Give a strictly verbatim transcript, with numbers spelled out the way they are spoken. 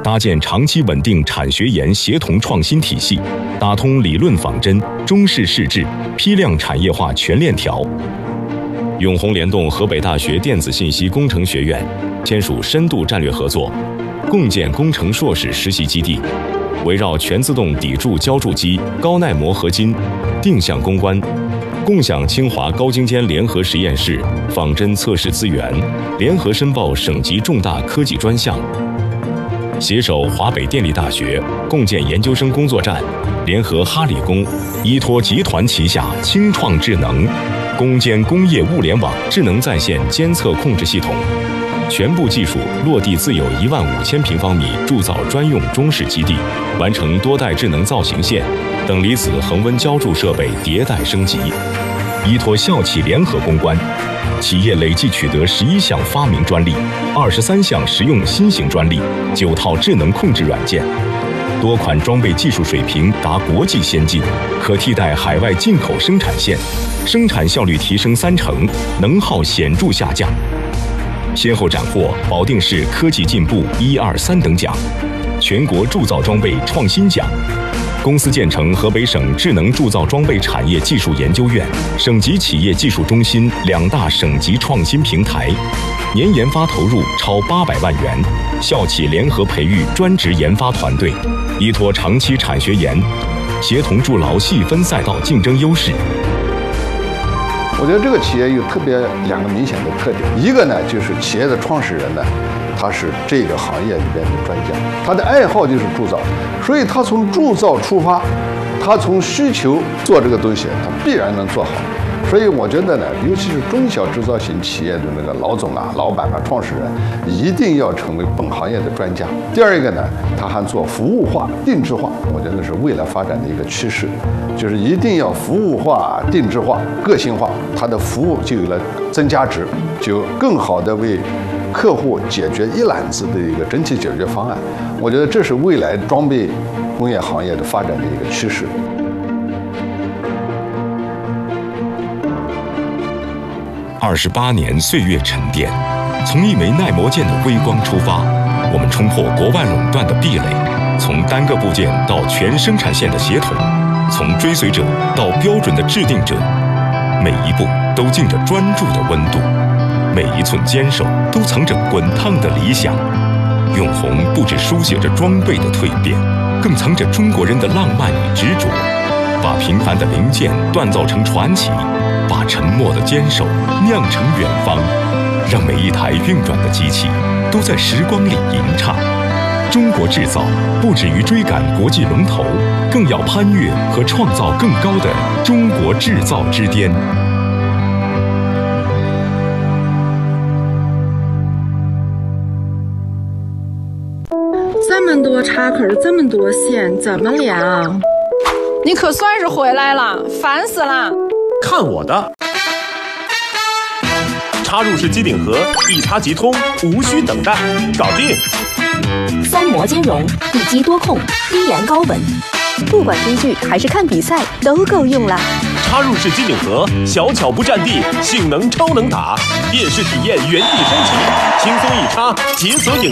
搭建长期稳定产学研协同创新体系，打通理论仿真、中试试制、批量产业化全链条。永宏联动河北大学电子信息工程学院，签署深度战略合作，共建工程硕士实习基地，围绕全自动抵柱浇筑机、高耐磨合金定向攻关，共享清华高精尖联合实验室仿真测试资源，联合申报省级重大科技专项。携手华北电力大学共建研究生工作站，联合哈理工、依托集团旗下轻创智能，攻坚工业物联网智能在线监测控制系统，全部技术落地自有一万五千平方米铸造专用中式基地，完成多代智能造型线等离子恒温浇筑设备迭代升级。依托校企联合攻关，企业累计取得十一项发明专利，二十三项实用新型专利，九套智能控制软件，多款装备技术水平达国际先进，可替代海外进口生产线，生产效率提升三成，能耗显著下降。先后斩获保定市科技进步一二三等奖，全国铸造装备创新奖。公司建成河北省智能铸造装备产业技术研究院、省级企业技术中心两大省级创新平台，年研发投入超八百万元，校企联合培育专职研发团队，依托长期产学研，协同筑牢细分赛道竞争优势。 我觉得这个企业有特别两个明显的特点，一个呢就是企业的创始人呢，他是这个行业里边的专家，他的爱好就是铸造，所以他从铸造出发，他从需求做这个东西，他必然能做好。所以我觉得呢，尤其是中小制造型企业的那个老总啊、老板啊、创始人，一定要成为本行业的专家。第二一个呢，他还做服务化、定制化，我觉得是未来发展的一个趋势，就是一定要服务化、定制化、个性化，它的服务就有了增加值，就更好的为客户解决一揽子的一个整体解决方案。我觉得这是未来装备工业行业的发展的一个趋势。 二十八年岁月沉淀，从一枚耐磨剑的微光出发，我们冲破国外垄断的壁垒，从单个部件到全生产线的协同，从追随者到标准的制定者，每一步都浸着专注的温度，每一寸坚守都藏着滚烫的理想。永宏不只书写着装备的蜕变，更藏着中国人的浪漫与执着，把平凡的零件锻造成传奇，把沉默的坚守酿成远方，让每一台运转的机器都在时光里吟唱。中国制造不止于追赶国际龙头，更要攀越和创造更高的中国制造之巅。 这么多插口，这么多线，怎么连啊？ 你可算是回来了，烦死了！ 看我的！插入式机顶盒，一插即通，无需等待，搞定！ 三模兼容，一机多控，低延高稳，不管追剧还是看比赛，都够用了。 插入式机顶盒，小巧不占地，性能超能打，电视体验原地升级，轻松一插，解锁影。